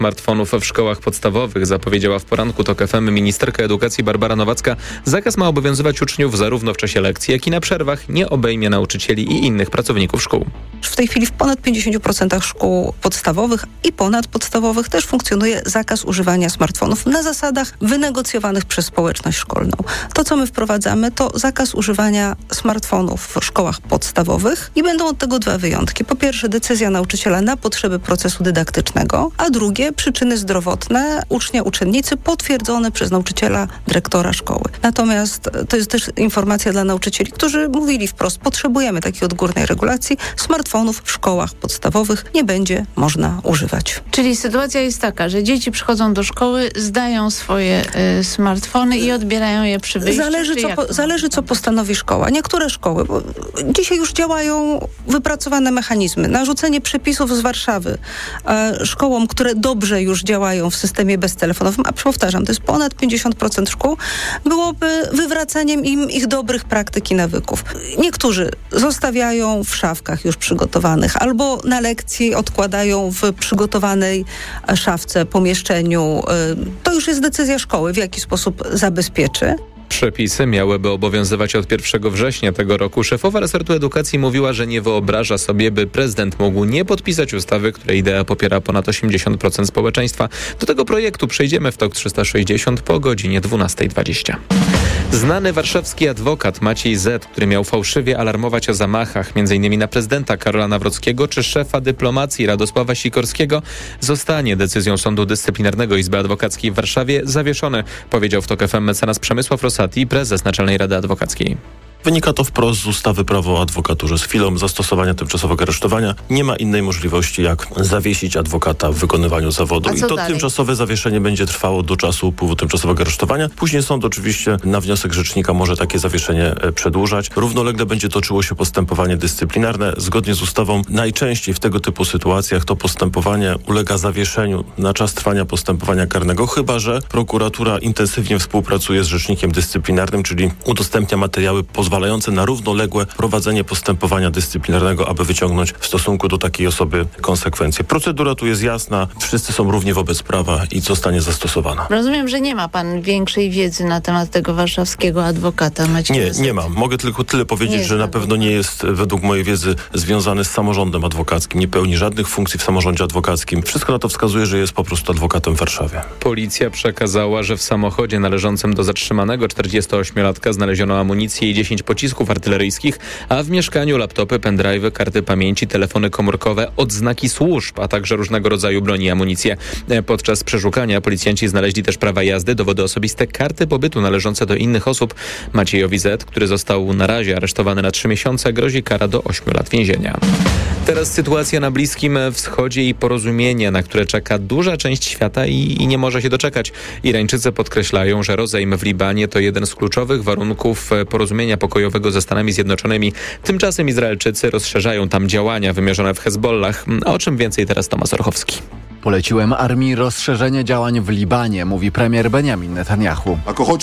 smartfonów w szkołach podstawowych, zapowiedziała w poranku TOK FM ministerka edukacji Barbara Nowacka. Zakaz ma obowiązywać uczniów zarówno w czasie lekcji, jak i na przerwach. Nie obejmie nauczycieli i innych pracowników szkół. W tej chwili w ponad 50% szkół podstawowych i ponadpodstawowych też funkcjonuje zakaz używania smartfonów na zasadach wynegocjowanych przez społeczność szkolną. To, co my wprowadzamy, to zakaz używania smartfonów w szkołach podstawowych i będą od tego dwa wyjątki. Po pierwsze, decyzja nauczyciela na potrzeby procesu dydaktycznego, a drugie, przyczyny zdrowotne ucznia, uczennicy potwierdzone przez nauczyciela, dyrektora szkoły. Natomiast to jest też informacja dla nauczycieli, którzy mówili wprost, potrzebujemy takiej odgórnej regulacji, smartfonów w szkołach podstawowych nie będzie można używać. Czyli sytuacja jest taka, że dzieci przychodzą do szkoły, zdają swoje smartfony i odbierają je przy wyjściu? Zależy, co postanowi szkoła. Niektóre szkoły, bo dzisiaj już działają wypracowane mechanizmy. Narzucenie przepisów z Warszawy szkołom, które dobrze już działają w systemie beztelefonowym, a powtarzam, to jest ponad 50% szkół, byłoby wywracaniem im ich dobrych praktyk i nawyków. Niektórzy zostawiają w szafkach już przygotowanych, albo na lekcji odkładają w przygotowanej szafce, pomieszczeniu. To już jest decyzja szkoły, w jaki sposób zabezpieczy. Przepisy miałyby obowiązywać od 1 września tego roku. Szefowa resortu edukacji mówiła, że nie wyobraża sobie, by prezydent mógł nie podpisać ustawy, której idea popiera ponad 80% społeczeństwa. Do tego projektu przejdziemy w TOK 360 po godzinie 12:20. Znany warszawski adwokat Maciej Z., który miał fałszywie alarmować o zamachach m.in. na prezydenta Karola Nawrockiego czy szefa dyplomacji Radosława Sikorskiego, zostanie decyzją Sądu Dyscyplinarnego Izby Adwokackiej w Warszawie zawieszony, powiedział w TOK FM mecenas Przemysław Rosati, prezes Naczelnej Rady Adwokackiej. Wynika to wprost z ustawy Prawo o adwokaturze. Z chwilą zastosowania tymczasowego aresztowania nie ma innej możliwości, jak zawiesić adwokata w wykonywaniu zawodu. I to dalej? Tymczasowe zawieszenie będzie trwało do czasu upływu tymczasowego aresztowania. Później sąd oczywiście na wniosek rzecznika może takie zawieszenie przedłużać. Równolegle będzie toczyło się postępowanie dyscyplinarne. Zgodnie z ustawą najczęściej w tego typu sytuacjach to postępowanie ulega zawieszeniu na czas trwania postępowania karnego, chyba że prokuratura intensywnie współpracuje z rzecznikiem dyscyplinarnym, czyli udostępnia materiały pozwalające na równoległe prowadzenie postępowania dyscyplinarnego, aby wyciągnąć w stosunku do takiej osoby konsekwencje. Procedura tu jest jasna, wszyscy są równi wobec prawa i zostanie zastosowana. Rozumiem, że nie ma pan większej wiedzy na temat tego warszawskiego adwokata Macieja. Nie mam. Mogę tylko tyle powiedzieć, że na pewno nie jest według mojej wiedzy związany z samorządem adwokackim. Nie pełni żadnych funkcji w samorządzie adwokackim. Wszystko na to wskazuje, że jest po prostu adwokatem w Warszawie. Policja przekazała, że w samochodzie należącym do zatrzymanego 48-latka znaleziono amunicję i 10 pocisków artyleryjskich, a w mieszkaniu laptopy, pendrive'y, karty pamięci, telefony komórkowe, odznaki służb, a także różnego rodzaju broni i amunicję. Podczas przeszukania policjanci znaleźli też prawa jazdy, dowody osobiste, karty pobytu należące do innych osób. Maciejowi Z., który został na razie aresztowany na 3 miesiące, grozi kara do 8 lat więzienia. Teraz sytuacja na Bliskim Wschodzie i porozumienie, na które czeka duża część świata i nie może się doczekać. Irańczycy podkreślają, że rozejm w Libanie to jeden z kluczowych warunków porozumienia pokojowego ze Stanami Zjednoczonymi. Tymczasem Izraelczycy rozszerzają tam działania wymierzone w Hezbollah. O czym więcej teraz Tomasz Orchowski. Poleciłem armii rozszerzenie działań w Libanie, mówi premier Benjamin Netanyahu.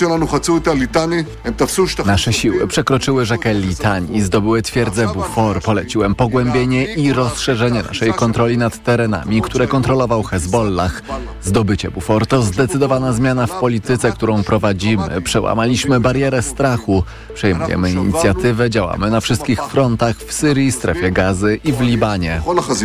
Nasze siły przekroczyły rzekę Litani i zdobyły twierdzę Bufor. Poleciłem pogłębienie i rozszerzenie naszej kontroli nad terenami, które kontrolował Hezbollah. Zdobycie Bufor to zdecydowana zmiana w polityce, którą prowadzimy. Przełamaliśmy barierę strachu. Przejmujemy inicjatywę, działamy na wszystkich frontach w Syrii, strefie Gazy i w Libanie.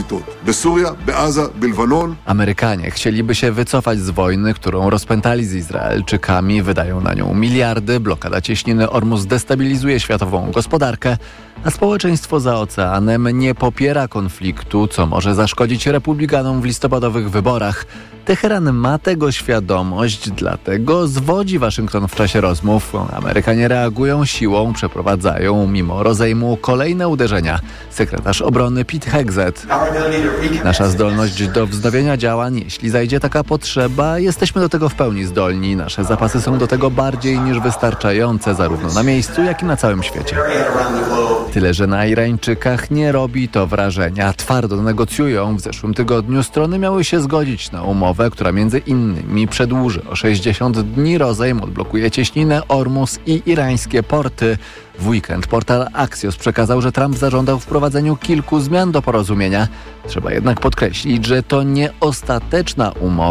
Amerykanie chcieliby się wycofać z wojny, którą rozpętali z Izraelczykami, wydają na nią miliardy, blokada cieśniny Ormus destabilizuje światową gospodarkę, a społeczeństwo za oceanem nie popiera konfliktu, co może zaszkodzić republikanom w listopadowych wyborach. Teheran ma tego świadomość, dlatego zwodzi Waszyngton w czasie rozmów. Amerykanie reagują siłą, przeprowadzają mimo rozejmu kolejne uderzenia. Sekretarz obrony Pete Hegseth. Nasza zdolność do wznowienia działań, jeśli zajdzie taka potrzeba, jesteśmy do tego w pełni zdolni. Nasze zapasy są do tego bardziej niż wystarczające, zarówno na miejscu, jak i na całym świecie. Tyle, że na Irańczykach nie robi to wrażenia. Twardo negocjują. W zeszłym tygodniu strony miały się zgodzić na umowę, która między innymi przedłuży o 60 dni rozejm, odblokuje cieśninę Ormus i irańskie porty. W weekend portal Axios przekazał, że Trump zażądał wprowadzeniu kilku zmian do porozumienia. Trzeba jednak podkreślić, że to nie ostateczna umowa.